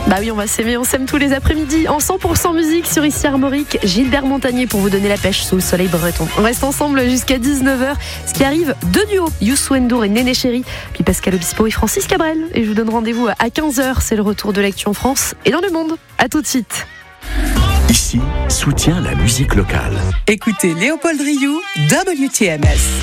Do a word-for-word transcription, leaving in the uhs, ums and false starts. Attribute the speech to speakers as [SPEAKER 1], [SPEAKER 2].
[SPEAKER 1] Bah oui, on va s'aimer, on s'aime tous les après-midi en cent pour cent musique sur Ici Armorique. Gilbert Montagnier pour vous donner la pêche sous le soleil breton. On reste ensemble jusqu'à dix-neuf heures. Ce qui arrive, deux duos, Youssou N'Dour et Néné Chéri, puis Pascal Obispo et Francis Cabrel. Et je vous donne rendez-vous à quinze heures. C'est le retour de l'actu en France et dans le monde. À tout de suite.
[SPEAKER 2] Ici, soutient la musique locale.
[SPEAKER 3] Écoutez Léopold Rioux, W T M S.